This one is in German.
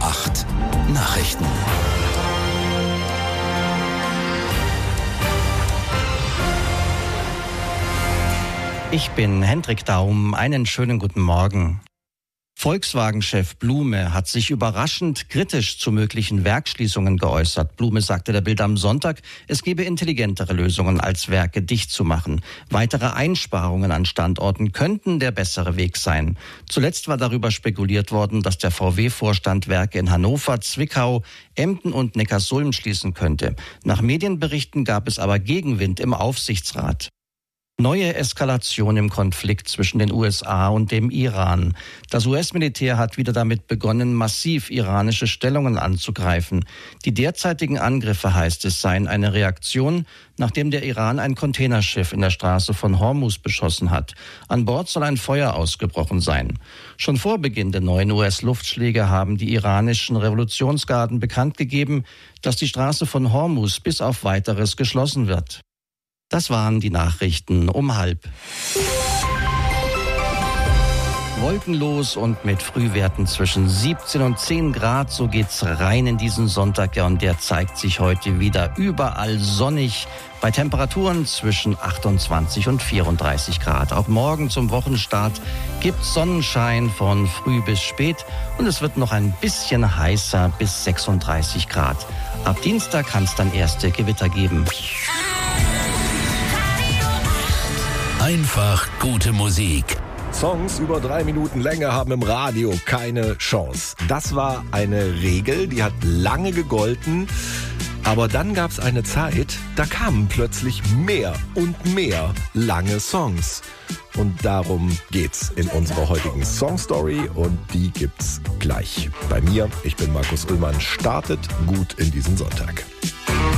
8 Nachrichten. Ich bin Hendrik Daum. Einen schönen guten Morgen. Volkswagen-Chef Blume hat sich überraschend kritisch zu möglichen Werksschließungen geäußert. Blume sagte der Bild am Sonntag, es gebe intelligentere Lösungen, als Werke dicht zu machen. Weitere Einsparungen an Standorten könnten der bessere Weg sein. Zuletzt war darüber spekuliert worden, dass der VW-Vorstand Werke in Hannover, Zwickau, Emden und Neckarsulm schließen könnte. Nach Medienberichten gab es aber Gegenwind im Aufsichtsrat. Neue Eskalation im Konflikt zwischen den USA und dem Iran. Das US-Militär hat wieder damit begonnen, massiv iranische Stellungen anzugreifen. Die derzeitigen Angriffe, heißt es, seien eine Reaktion, nachdem der Iran ein Containerschiff in der Straße von Hormuz beschossen hat. An Bord soll ein Feuer ausgebrochen sein. Schon vor Beginn der neuen US-Luftschläge haben die iranischen Revolutionsgarden bekannt gegeben, dass die Straße von Hormuz bis auf Weiteres geschlossen wird. Das waren die Nachrichten um 12:30. Wolkenlos und mit Frühwerten zwischen 17 und 10 Grad, so geht's rein in diesen Sonntag. Ja, und der zeigt sich heute wieder überall sonnig bei Temperaturen zwischen 28 und 34 Grad. Auch morgen zum Wochenstart gibt's Sonnenschein von früh bis spät und es wird noch ein bisschen heißer bis 36 Grad. Ab Dienstag kann es dann erste Gewitter geben. Einfach gute Musik. Songs über 3 Minuten Länge haben im Radio keine Chance. Das war eine Regel, die hat lange gegolten. Aber dann gab es eine Zeit, da kamen plötzlich mehr und mehr lange Songs. Und darum geht's in unserer heutigen Songstory und die gibt's gleich bei mir. Ich bin Markus Ullmann, startet gut in diesen Sonntag.